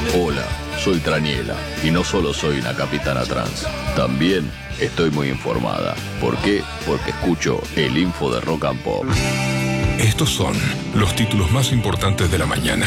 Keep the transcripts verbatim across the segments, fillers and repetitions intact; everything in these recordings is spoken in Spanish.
Hola, soy Traniela y no solo soy una capitana trans, también estoy muy informada. ¿Por qué? Porque escucho el info de Rock and Pop. Estos son los títulos más importantes de la mañana.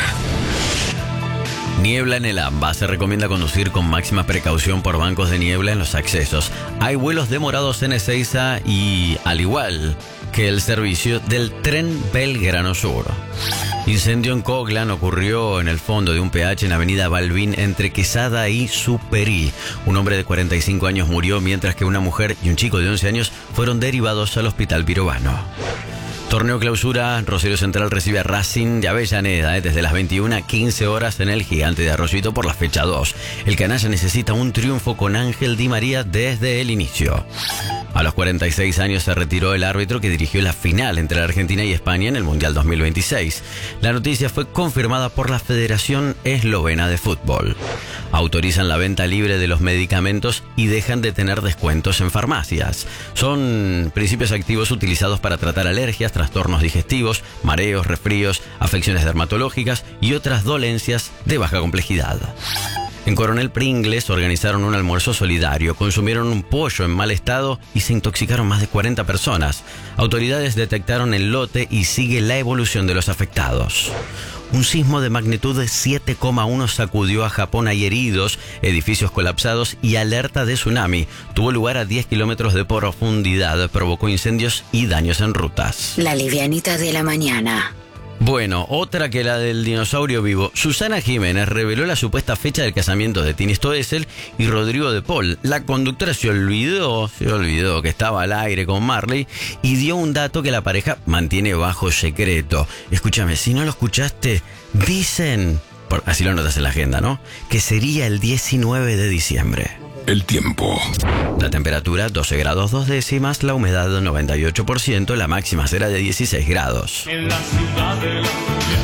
Niebla en el AMBA. Se recomienda conducir con máxima precaución por bancos de niebla en los accesos. Hay vuelos demorados en Ezeiza y, al igual que el servicio del tren Belgrano Sur. Incendio en Coglan ocurrió en el fondo de un peaje en Avenida Balbín entre Quesada y Superí. Un hombre de cuarenta y cinco años murió, mientras que una mujer y un chico de once años fueron derivados al Hospital Pirovano. Torneo Clausura, Rosario Central recibe a Racing de Avellaneda eh, desde las veintiuna a quince horas en el Gigante de Arroyito por la fecha dos. El canalla necesita un triunfo con Ángel Di María desde el inicio. A los cuarenta y seis años se retiró el árbitro que dirigió la final entre la Argentina y España en el Mundial dos mil veintiséis. La noticia fue confirmada por la Federación Eslovena de Fútbol. Autorizan la venta libre de los medicamentos y dejan de tener descuentos en farmacias. Son principios activos utilizados para tratar alergias, trastornos digestivos, mareos, resfríos, afecciones dermatológicas y otras dolencias de baja complejidad. En Coronel Pringles organizaron un almuerzo solidario, consumieron un pollo en mal estado y se intoxicaron más de cuarenta personas. Autoridades detectaron el lote y sigue la evolución de los afectados. Un sismo de magnitud de siete coma uno sacudió a Japón. Hay heridos, edificios colapsados y alerta de tsunami. Tuvo lugar a diez kilómetros de profundidad, provocó incendios y daños en rutas. La livianita de la mañana. Bueno, otra que la del dinosaurio vivo. Susana Jiménez reveló la supuesta fecha del casamiento de Tini Stoessel y Rodrigo de Paul. La conductora se olvidó, se olvidó que estaba al aire con Marley y dio un dato que la pareja mantiene bajo secreto. Escúchame, si no lo escuchaste, dicen, por, así lo notas en la agenda, ¿no?, que sería el diecinueve de diciembre. El tiempo. La temperatura doce grados dos décimas, la humedad noventa y ocho por ciento, la máxima será de dieciséis grados. En la ciudad de la...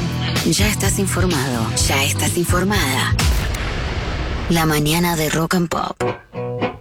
Ya estás informado, ya estás informada. La mañana de Rock and Pop.